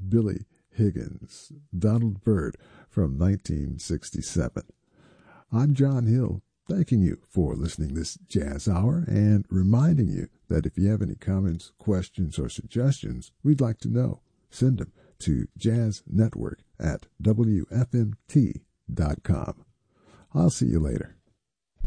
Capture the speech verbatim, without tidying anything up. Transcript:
Billy Higgins, Donald Byrd from nineteen sixty-seven. I'm John Hill, thanking you for listening this Jazz Hour and reminding you that if you have any comments, questions, or suggestions, we'd like to know. Send them to jazznetwork at w f m t dot com. I'll see you later.